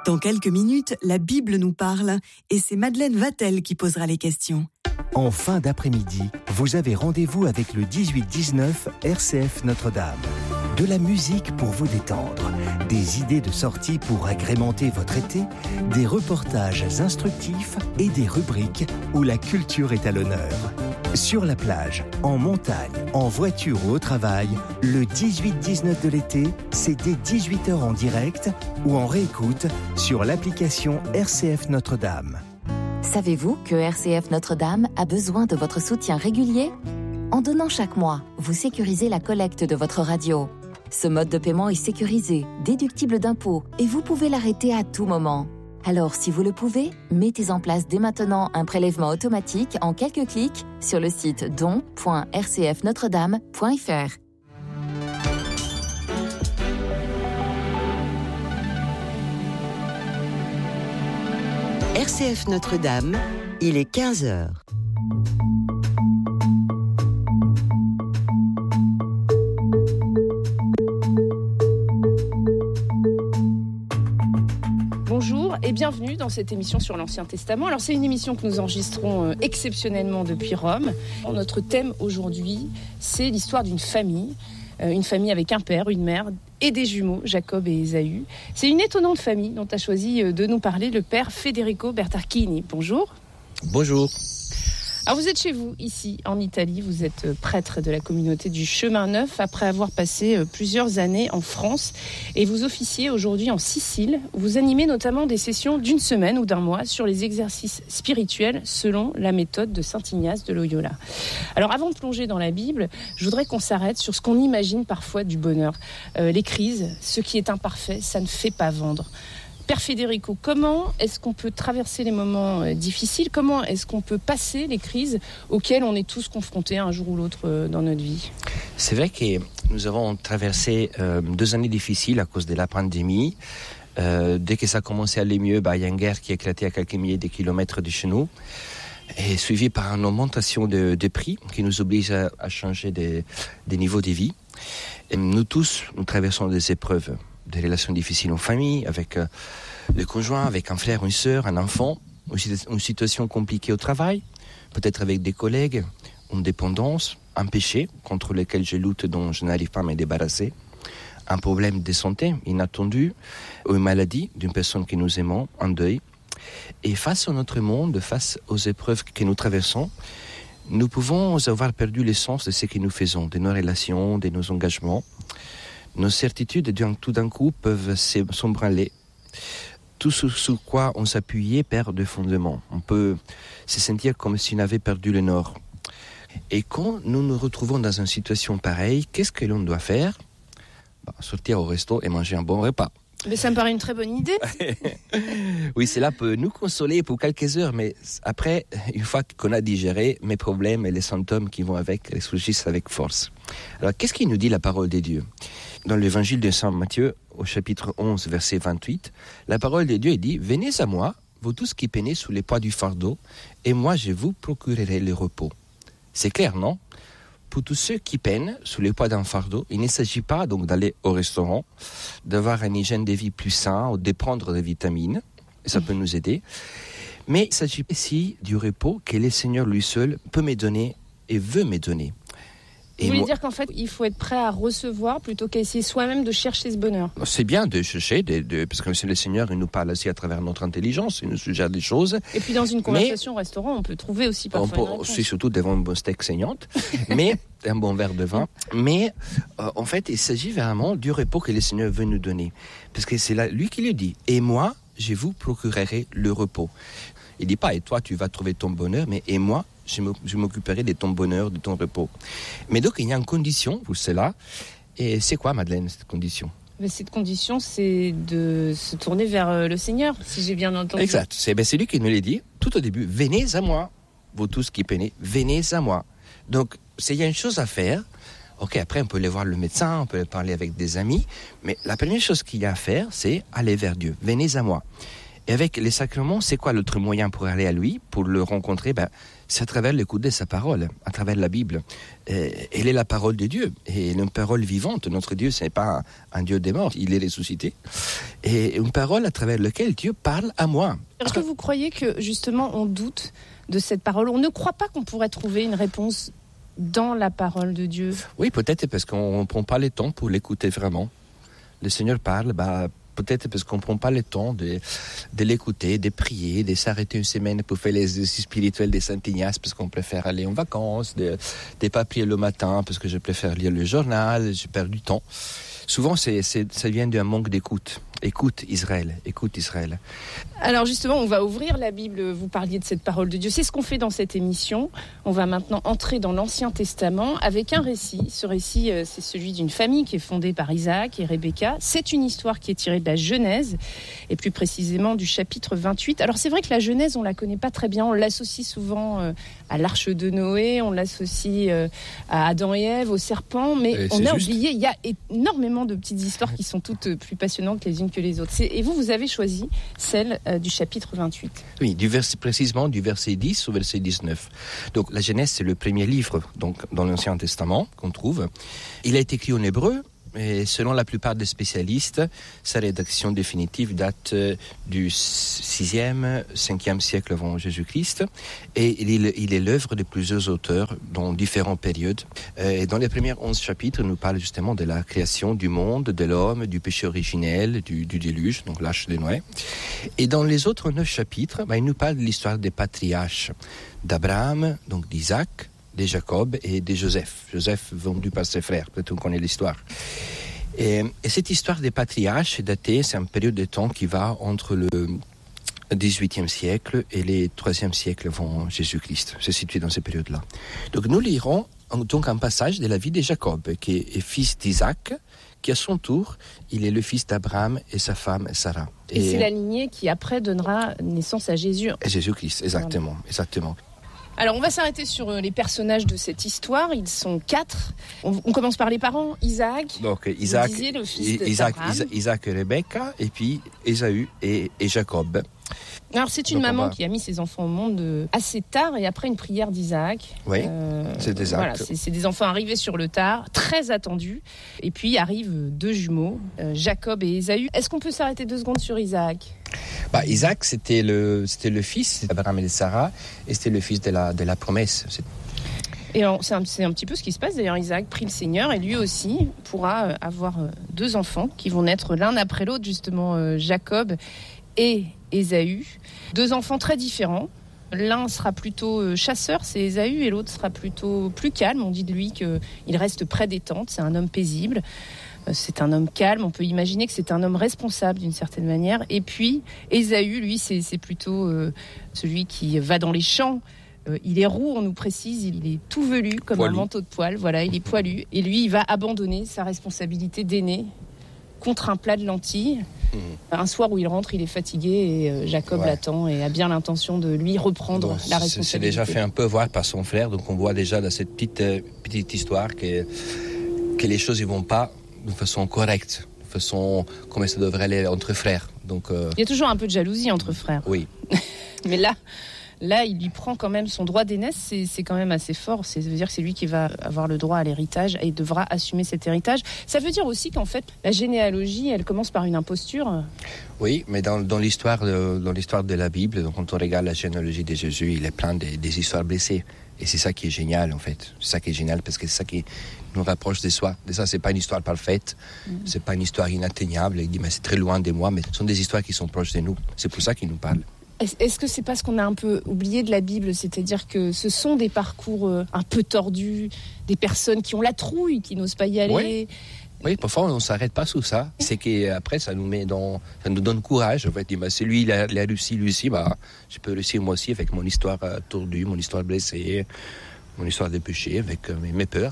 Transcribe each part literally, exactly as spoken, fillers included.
Dans quelques minutes, la Bible nous parle et c'est Madeleine Vatel qui posera les questions. En fin d'après-midi, vous avez rendez-vous avec le dix-huit dix-neuf R C F Notre-Dame. De la musique pour vous détendre, des idées de sortie pour agrémenter votre été, des reportages instructifs et des rubriques où la culture est à l'honneur. Sur la plage, en montagne, en voiture ou au travail, le dix-huit dix-neuf de l'été, c'est dès dix-huit heures en direct ou en réécoute sur l'application R C F Notre-Dame. Savez-vous que R C F Notre-Dame a besoin de votre soutien régulier ? En donnant chaque mois, vous sécurisez la collecte de votre radio. Ce mode de paiement est sécurisé, déductible d'impôts et vous pouvez l'arrêter à tout moment. Alors, si vous le pouvez, mettez en place dès maintenant un prélèvement automatique en quelques clics sur le site don point r c f notre dame point f r. R C F Notre-Dame, il est quinze heures. Bonjour et bienvenue dans cette émission sur l'Ancien Testament. Alors c'est une émission que nous enregistrons euh, exceptionnellement depuis Rome. Notre thème aujourd'hui, c'est l'histoire d'une famille. Euh, une famille avec un père, une mère et des jumeaux, Jacob et Ésaü. C'est une étonnante famille dont a choisi de nous parler le père Federico Bertarchini. Bonjour. Bonjour. Alors vous êtes chez vous, ici, en Italie. Vous êtes prêtre de la communauté du Chemin Neuf après avoir passé plusieurs années en France. Et vous officiez aujourd'hui en Sicile. Vous animez notamment des sessions d'une semaine ou d'un mois sur les exercices spirituels selon la méthode de saint Ignace de Loyola. Alors avant de plonger dans la Bible, je voudrais qu'on s'arrête sur ce qu'on imagine parfois du bonheur. Euh, les crises, ce qui est imparfait, ça ne fait pas vendre. Père Federico, comment est-ce qu'on peut traverser les moments euh, difficiles ? Comment est-ce qu'on peut passer les crises auxquelles on est tous confrontés un jour ou l'autre euh, dans notre vie ? C'est vrai que nous avons traversé euh, deux années difficiles à cause de la pandémie. Euh, dès que ça commençait à aller mieux, bah, il y a une guerre qui a éclaté à quelques milliers de kilomètres de chez nous, et suivie par une augmentation de, de prix qui nous oblige à, à changer des, des niveaux de vie. Et nous tous, nous traversons des épreuves, des relations difficiles en famille, avec euh, le conjoint, avec un frère, une sœur, un enfant, une situation compliquée au travail, peut-être avec des collègues, une dépendance, un péché contre lequel je lutte dont je n'arrive pas à me débarrasser, un problème de santé inattendu, ou une maladie d'une personne que nous aimons, un deuil. Et face à notre monde, face aux épreuves que nous traversons, nous pouvons avoir perdu le sens de ce que nous faisons, de nos relations, de nos engagements. Nos certitudes, tout d'un coup, peuvent s'embranler. Tout ce sur quoi on s'appuyait perd de fondement. On peut se sentir comme si on avait perdu le nord. Et quand nous nous retrouvons dans une situation pareille, qu'est-ce que l'on doit faire ? Bah, sortir au resto et manger un bon repas. Mais ça me paraît une très bonne idée. Oui, cela peut nous consoler pour quelques heures, mais après, une fois qu'on a digéré, mes problèmes et les symptômes qui vont avec ressurgissent avec force. Alors, qu'est-ce qu'il nous dit la parole de Dieu ? Dans l'évangile de saint Matthieu, au chapitre onze, verset vingt-huit, la parole de Dieu dit « Venez à moi, vous tous qui peinez sous les poids du fardeau, et moi je vous procurerai le repos. » C'est clair, non ? Pour tous ceux qui peinent sous les poids d'un fardeau, il ne s'agit pas donc d'aller au restaurant, d'avoir une hygiène de vie plus saine ou de prendre des vitamines, et ça peut nous aider. Mais il s'agit aussi du repos que le Seigneur lui seul peut me donner et veut me donner. Vous voulez moi... dire qu'en fait, il faut être prêt à recevoir plutôt qu'à essayer soi-même de chercher ce bonheur. C'est bien de chercher, de, de, parce que le Seigneur il nous parle aussi à travers notre intelligence, il nous suggère des choses. Et puis dans une conversation mais, au restaurant, on peut trouver aussi parfois on peut, une réponse. C'est surtout devant un bon steak saignante, mais un bon verre de vin. Mais euh, en fait, il s'agit vraiment du repos que le Seigneur veut nous donner. Parce que c'est là, lui qui le dit. Et moi, je vous procurerai le repos. Il ne dit pas, et toi, tu vas trouver ton bonheur, mais et moi, je m'occuperai de ton bonheur, de ton repos. Mais donc, il y a une condition pour cela. Et c'est quoi, Madeleine, cette condition ? Mais cette condition, c'est de se tourner vers le Seigneur, si j'ai bien entendu. Exact. C'est, ben, c'est lui qui nous l'a dit tout au début. Venez à moi, vous tous qui peinez, venez à moi. Donc, il y a une chose à faire. Ok, après, on peut aller voir le médecin, on peut parler avec des amis. Mais la première chose qu'il y a à faire, c'est aller vers Dieu. Venez à moi. Et avec les sacrements, c'est quoi l'autre moyen pour aller à lui, pour le rencontrer? Ben, c'est à travers l'écoute de sa parole, à travers la Bible. Et, elle est la parole de Dieu, et une parole vivante. Notre Dieu, ce n'est pas un, un Dieu des morts, il est ressuscité. Et une parole à travers laquelle Dieu parle à moi. Est-ce que vous croyez que, justement, on doute de cette parole? On ne croit pas qu'on pourrait trouver une réponse dans la parole de Dieu? Oui, peut-être parce qu'on ne prend pas le temps pour l'écouter vraiment. Le Seigneur parle, bah, peut-être parce qu'on ne prend pas le temps de, de l'écouter, de prier, de s'arrêter une semaine pour faire les exercices spirituels des Saint-Ignace, parce qu'on préfère aller en vacances, de ne pas prier le matin, parce que je préfère lire le journal, je perds du temps. Souvent, c'est, c'est, ça vient d'un manque d'écoute. Écoute Israël, écoute Israël. Alors justement, on va ouvrir la Bible, vous parliez de cette parole de Dieu. C'est ce qu'on fait dans cette émission. On va maintenant entrer dans l'Ancien Testament avec un récit. Ce récit, c'est celui d'une famille qui est fondée par Isaac et Rebecca. C'est une histoire qui est tirée de la Genèse, et plus précisément du chapitre vingt-huit. Alors c'est vrai que la Genèse, on la connaît pas très bien. On l'associe souvent à l'arche de Noé, on l'associe à Adam et Ève, au serpent, mais et on a juste. oublié, il y a énormément de petites histoires qui sont toutes plus passionnantes les unes que les autres. C'est, et vous, vous avez choisi celle euh, du chapitre vingt-huit. Oui, du verset, précisément du verset dix au verset dix-neuf. Donc la Genèse, c'est le premier livre donc, dans l'Ancien Testament qu'on trouve. Il a été écrit en hébreu, et selon la plupart des spécialistes, sa rédaction définitive date du sixième, cinquième siècle avant Jésus-Christ. Et il, il est l'œuvre de plusieurs auteurs dans différentes périodes. Et dans les premiers onze chapitres, il nous parle justement de la création du monde, de l'homme, du péché originel, du, du déluge, donc l'arche de Noé. Et dans les autres neuf chapitres, ben, il nous parle de l'histoire des patriarches, d'Abraham, donc d'Isaac, de Jacob et de Joseph. Joseph vendu par ses frères, peut-être on connaît l'histoire. Et, et cette histoire des patriarches est datée, c'est une période de temps qui va entre le dix-huitième siècle et le troisième siècle avant Jésus-Christ. C'est situé dans ces périodes-là. Donc nous lirons donc un passage de la vie de Jacob, qui est fils d'Isaac, qui à son tour, il est le fils d'Abraham et sa femme Sarah. Et, et c'est la lignée qui après donnera naissance à Jésus. Et Jésus-Christ, exactement, voilà. exactement. Alors, on va s'arrêter sur les personnages de cette histoire. Ils sont quatre. On, on commence par les parents. Isaac. Donc, Isaac, disiez, le fils Isaac, d'Abraham. Isaac et Rebecca, et puis Ésaü et, et Jacob. Alors, c'est une Donc, maman va... qui a mis ses enfants au monde assez tard, et après une prière d'Isaac. Oui, euh, c'est exact. Voilà, c'est, c'est des enfants arrivés sur le tard, très attendus. Et puis arrivent deux jumeaux, euh, Jacob et Ésaü. Est-ce qu'on peut s'arrêter deux secondes sur Isaac ? Bah, Isaac, c'était le, c'était le fils d'Abraham et de Sarah, et c'était le fils de la, de la promesse. C'est... Et alors, c'est, un, c'est un petit peu ce qui se passe. D'ailleurs, Isaac prie le Seigneur, et lui aussi pourra euh, avoir euh, deux enfants qui vont naître l'un après l'autre, justement, euh, Jacob et Ésaü. Deux enfants très différents. L'un sera plutôt euh, chasseur, c'est Ésaü, et l'autre sera plutôt plus calme. On dit de lui qu'il reste près des tentes, c'est un homme paisible. C'est un homme calme, on peut imaginer que c'est un homme responsable d'une certaine manière. Et puis, Ésaü, lui, c'est, c'est plutôt euh, celui qui va dans les champs. Euh, il est roux, on nous précise, il est tout velu, comme poilu. Un manteau de poil. Voilà, il est poilu. Et lui, il va abandonner sa responsabilité d'aîné contre un plat de lentilles. Mmh. Un soir où il rentre, il est fatigué et euh, Jacob ouais. l'attend et a bien l'intention de lui reprendre donc, la responsabilité. C'est déjà fait un peu voir par son frère, donc on voit déjà dans cette petite, euh, petite histoire que, que les choses ne vont pas de façon correcte, de façon comme ça devrait aller entre frères. Donc, euh... il y a toujours un peu de jalousie entre frères. Oui. Mais là, là, il lui prend quand même son droit d'aînesse, c'est, c'est quand même assez fort. C'est, ça veut dire que c'est lui qui va avoir le droit à l'héritage et devra assumer cet héritage. Ça veut dire aussi qu'en fait, la généalogie, elle commence par une imposture. Oui, mais dans, dans, l'histoire de, dans l'histoire de la Bible, donc quand on regarde la généalogie de Jésus, il est plein de, des histoires blessées. Et c'est ça qui est génial, en fait. C'est ça qui est génial, parce que c'est ça qui nous rapproche de soi. Et ça, c'est pas une histoire parfaite, mmh. c'est pas une histoire inatteignable. Il dit, mais c'est très loin de moi, mais ce sont des histoires qui sont proches de nous. C'est pour ça qu'il nous parle. Est-ce que c'est pas ce qu'on a un peu oublié de la Bible, c'est-à-dire que ce sont des parcours un peu tordus, des personnes qui ont la trouille, qui n'osent pas y aller. Oui. Oui, parfois on ne s'arrête pas sous ça. C'est qu'après, ça nous met dans, ça nous donne courage. En fait, bah, c'est lui, il a, il a réussi, lui aussi, bah, je peux réussir moi aussi avec mon histoire euh, tordue, mon histoire blessée, mon histoire de péché, avec euh, mes, mes peurs.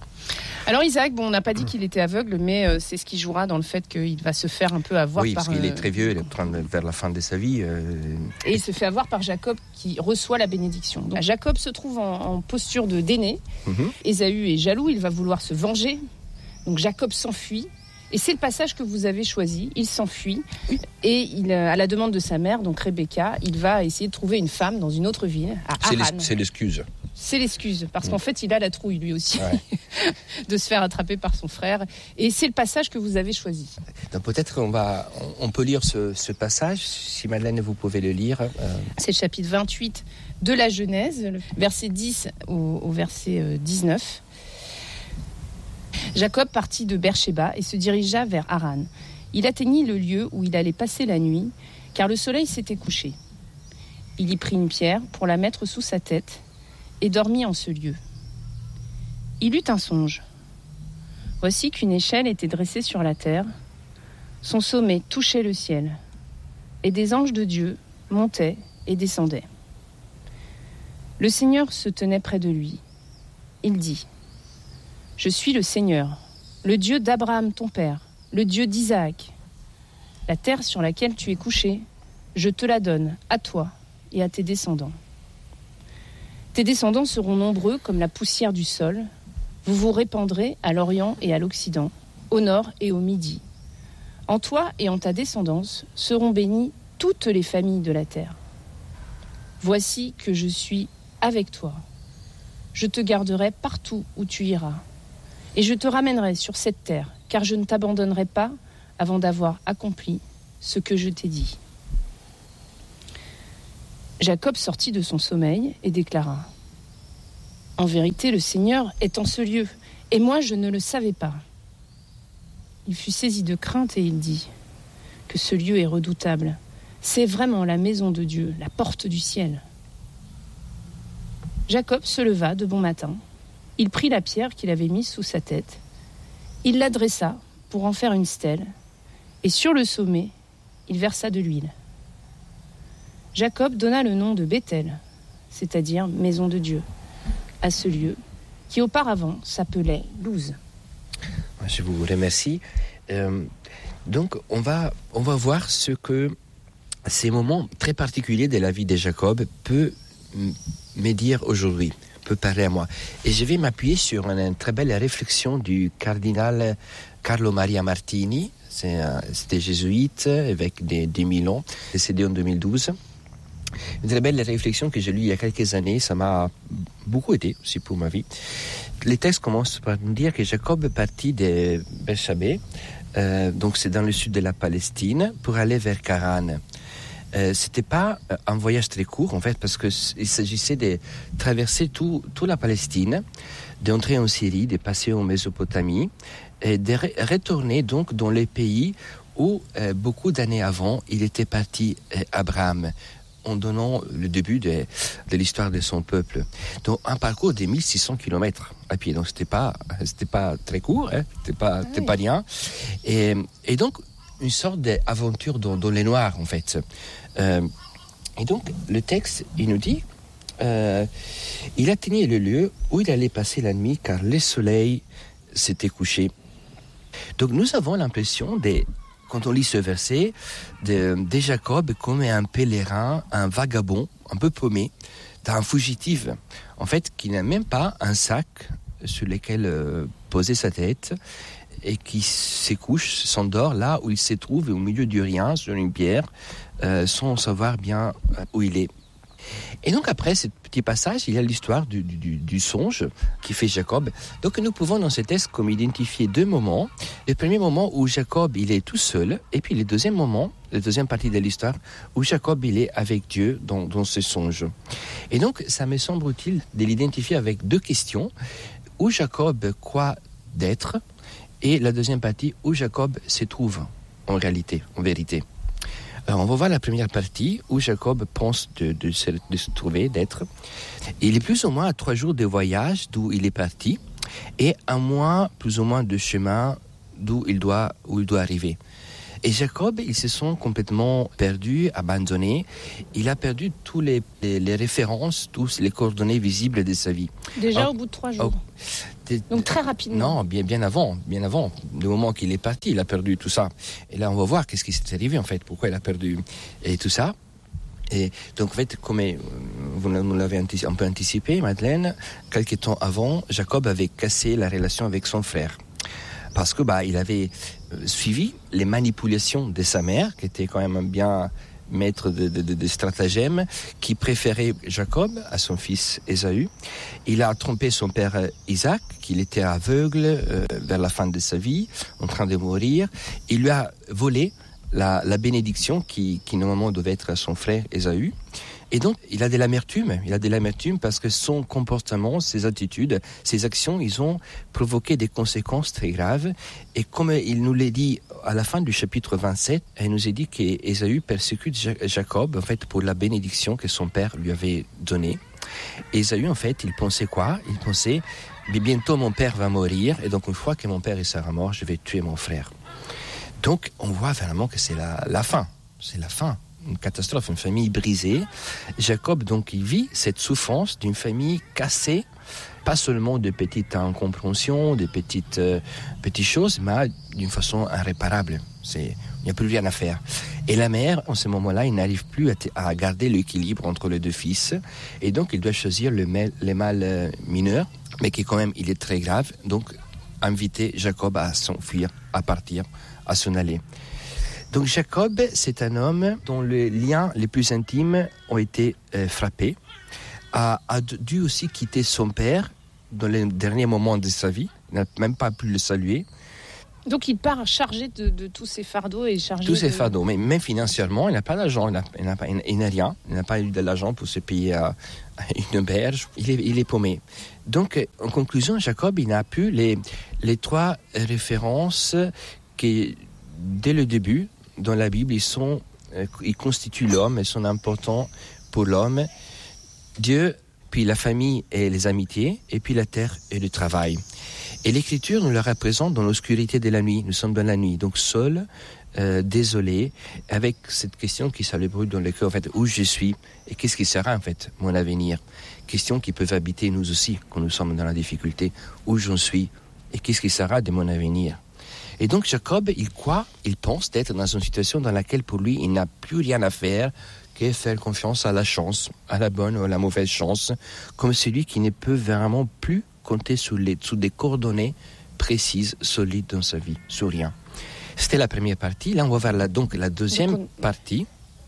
Alors Isaac, bon, on n'a pas dit qu'il était aveugle, mais euh, c'est ce qui jouera dans le fait qu'il va se faire un peu avoir oui, par... Oui, parce qu'il euh, est très vieux, il est en train de, vers la fin de sa vie. Euh... Et il se fait avoir par Jacob qui reçoit la bénédiction. Donc, Jacob se trouve en, en posture de d'aîné. Mm-hmm. Ésaü est jaloux, il va vouloir se venger. Donc Jacob s'enfuit Et c'est le passage que vous avez choisi. Il s'enfuit et il, à la demande de sa mère, donc Rebecca, il va essayer de trouver une femme dans une autre ville, à C'est, Haran. l'es- c'est l'excuse. C'est l'excuse, parce qu'en fait, il a la trouille lui aussi, Ouais. de se faire attraper par son frère. Et c'est le passage que vous avez choisi. Donc peut-être qu'on va, on, on peut lire ce, ce passage, si Madeleine, vous pouvez le lire. Euh, C'est le chapitre vingt-huit de la Genèse, le verset dix au, au verset euh, dix-neuf. Jacob partit de Beersheba et se dirigea vers Haran. Il atteignit le lieu où il allait passer la nuit, car le soleil s'était couché. Il y prit une pierre pour la mettre sous sa tête et dormit en ce lieu. Il eut un songe. Voici qu'une échelle était dressée sur la terre, son sommet touchait le ciel, et des anges de Dieu montaient et descendaient. Le Seigneur se tenait près de lui. Il dit : « Je suis le Seigneur, le Dieu d'Abraham ton père, le Dieu d'Isaac. La terre sur laquelle tu es couché, je te la donne à toi et à tes descendants. Tes descendants seront nombreux comme la poussière du sol. Vous vous répandrez à l'Orient et à l'Occident, au Nord et au Midi. En toi et en ta descendance seront bénies toutes les familles de la terre. Voici que je suis avec toi. Je te garderai partout où tu iras. Et je te ramènerai sur cette terre, car je ne t'abandonnerai pas avant d'avoir accompli ce que je t'ai dit. » Jacob sortit de son sommeil et déclara : « En vérité, le Seigneur est en ce lieu, et moi je ne le savais pas. » Il fut saisi de crainte et il dit : « Que ce lieu est redoutable. C'est vraiment la maison de Dieu, la porte du ciel. » Jacob se leva de bon matin. Il prit la pierre qu'il avait mise sous sa tête. Il la dressa pour en faire une stèle, et sur le sommet, il versa de l'huile. Jacob donna le nom de Béthel, c'est-à-dire maison de Dieu, à ce lieu qui auparavant s'appelait Luz. Je vous remercie. Euh, donc, on va, on va voir ce que ces moments très particuliers de la vie de Jacob peuvent me dire aujourd'hui, peut parler à moi. Et je vais m'appuyer sur une, une très belle réflexion du cardinal Carlo Maria Martini. C'est un, c'était jésuite, avec des, des mille ans, décédé en deux mille douze. Une très belle réflexion que j'ai lue il y a quelques années, ça m'a beaucoup aidé aussi pour ma vie. Les textes commencent par nous dire que Jacob partit de Beersheba, euh, donc c'est dans le sud de la Palestine, pour aller vers Haran. Euh, c'était pas un voyage très court en fait, parce que il s'agissait de traverser tout, toute la Palestine, d'entrer en Syrie, de passer en Mésopotamie, et de re- retourner donc dans les pays où euh, beaucoup d'années avant il était parti, euh, Abraham, en donnant le début de, de l'histoire de son peuple. Donc un parcours de mille six cents kilomètres à pied, donc c'était pas, c'était pas très court, hein, c'était pas, ah, c'était oui. pas rien. Et, et donc une sorte d'aventure dans, dans les noirs en fait. Euh, et donc le texte, il nous dit, euh, il atteignait le lieu où il allait passer la nuit car le soleil s'était couché. Donc nous avons l'impression de, quand on lit ce verset, de, de Jacob comme un pèlerin, un vagabond, un peu paumé, un fugitif, en fait, qui n'a même pas un sac sur lequel euh, poser sa tête, et qui se couche, s'endort là où il se trouve, au milieu du rien, sur une pierre, euh, sans savoir bien où il est. Et donc après ce petit passage, il y a l'histoire du, du, du songe qui fait Jacob. Donc nous pouvons dans ce texte comme identifier deux moments. Le premier moment où Jacob il est tout seul, et puis le deuxième moment, la deuxième partie de l'histoire, où Jacob il est avec Dieu dans, dans ce songe. Et donc ça me semble utile de l'identifier avec deux questions. Où Jacob croit d'être, et la deuxième partie où Jacob se trouve en réalité, en vérité. Alors, on va voir la première partie où Jacob pense de, de, se, de se trouver, d'être. Il est plus ou moins à trois jours de voyage d'où il est parti et un mois plus ou moins de chemin d'où il doit, où il doit arriver. Et Jacob, il se sent complètement perdu, abandonné. Il a perdu toutes les, les, les références, toutes les coordonnées visibles de sa vie. Déjà Alors, au bout de trois jours. Oh, t- Donc très rapidement. Non, bien, bien avant, bien avant. Le moment qu'il est parti, il a perdu tout ça. Et là, on va voir qu'est-ce qui s'est arrivé en fait, pourquoi il a perdu et tout ça. Et donc en fait, comme vous nous l'avez un peu anticipé, Madeleine, quelques temps avant, Jacob avait cassé la relation avec son frère. parce que bah, il avait suivi les manipulations de sa mère, qui était quand même un bien maître de, de, de, de stratagèmes, qui préférait Jacob à son fils Ésaü. Il a trompé son père Isaac, qu'il était aveugle euh, vers la fin de sa vie, en train de mourir. Il lui a volé la, la bénédiction qui, qui normalement devait être à son frère Ésaü. Et donc, il a de l'amertume. Il a de l'amertume parce que son comportement, ses attitudes, ses actions, ils ont provoqué des conséquences très graves. Et comme il nous l'a dit à la fin du chapitre vingt-sept, il nous a dit qu'Ésaü persécute Jacob, en fait, pour la bénédiction que son père lui avait donnée. Ésaü, en fait, il pensait quoi? Il pensait, mais bientôt mon père va mourir, et donc une fois que mon père il sera mort, je vais tuer mon frère. Donc, on voit vraiment que c'est la, la fin. C'est la fin. Une catastrophe, une famille brisée. Jacob, donc, il vit cette souffrance d'une famille cassée, pas seulement de petites incompréhensions, de petites, euh, petites choses, mais d'une façon irréparable. C'est, il n'y a plus rien à faire. Et la mère, en ce moment-là, il n'arrive plus à, t- à garder l'équilibre entre les deux fils, et donc il doit choisir le mal, le mal euh, mineur, mais qui quand même, il est très grave, donc inviter Jacob à s'enfuir, à partir, à s'en aller. Donc Jacob, c'est un homme dont les liens les plus intimes ont été euh, frappés, a, a dû aussi quitter son père dans les derniers moments de sa vie, il n'a même pas pu le saluer. Donc il part chargé de, de tous ces fardeaux et chargé Tous ces de... fardeaux, mais même financièrement, il n'a pas d'argent, il n'a, il n'a, pas, il n'a rien, il n'a pas eu de l'argent pour se payer à, à une auberge, il est, il est paumé. Donc en conclusion, Jacob, il n'a plus les, les trois références qui, dès le début, dans la Bible, ils, sont, euh, ils constituent l'homme, ils sont importants pour l'homme. Dieu, puis la famille et les amitiés, et puis la terre et le travail. Et l'Écriture nous le représente dans l'obscurité de la nuit. Nous sommes dans la nuit, donc seuls, euh, désolés, avec cette question qui ça le brûle dans le cœur, en fait, où je suis, et qu'est-ce qui sera en fait mon avenir. Question qui peut habiter nous aussi, quand nous sommes dans la difficulté, où j'en suis, et qu'est-ce qui sera de mon avenir. Et donc Jacob, il croit, il pense d'être dans une situation dans laquelle pour lui, il n'a plus rien à faire que faire confiance à la chance, à la bonne ou à la mauvaise chance, comme celui qui ne peut vraiment plus compter sur, les, sur des coordonnées précises, solides dans sa vie, sur rien. C'était la première partie. Là, on va voir la, donc la deuxième donc on, partie.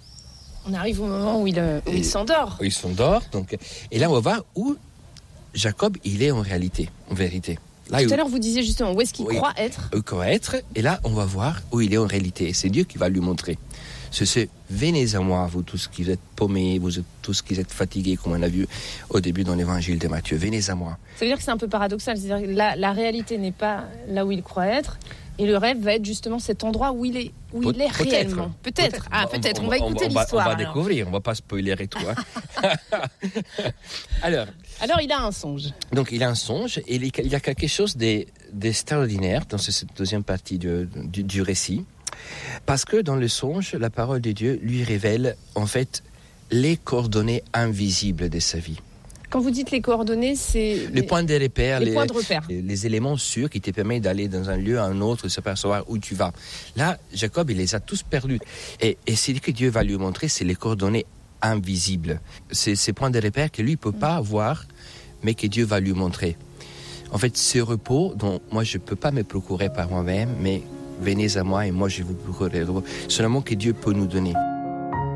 On arrive au moment où il, où il s'endort. Où il s'endort. Donc, et là, on va voir où Jacob, il est en réalité, en vérité. Là, Tout où, à l'heure, vous disiez justement où est-ce qu'il oui, croit être. Où il croit être. Et là, on va voir où il est en réalité. Et c'est Dieu qui va lui montrer. C'est ce « venez à moi, vous tous qui êtes paumés, vous tous qui êtes fatigués », comme on a vu au début dans l'évangile de Matthieu. « Venez à moi ». Ça veut dire que c'est un peu paradoxal. C'est-à-dire que la, la réalité n'est pas là où il croit être. Et le rêve va être justement cet endroit où il est, où Pe- il est peut-être, réellement. Peut-être. peut-être. Ah, on, peut-être. On, on, on va écouter on, l'histoire. On va alors. découvrir. On ne va pas spoiler et tout. Hein. alors, alors, il a un songe. Donc, il a un songe. Et il y a quelque chose d'extraordinaire dans cette deuxième partie du, du, du récit. Parce que dans le songe, la parole de Dieu lui révèle en fait les coordonnées invisibles de sa vie. Quand vous dites les coordonnées, c'est... Les, les points de repère, les, les, points de repère. Les, les éléments sûrs qui te permettent d'aller dans un lieu à un autre, de s'apercevoir où tu vas. Là, Jacob, il les a tous perdus. Et, et c'est ce que Dieu va lui montrer, c'est les coordonnées invisibles. C'est ces points de repère que lui ne peut mmh. pas voir, mais que Dieu va lui montrer. En fait, ce repos dont moi, je ne peux pas me procurer par moi-même, mais venez à moi et moi, je vous procurerai le repos. Seulement que Dieu peut nous donner.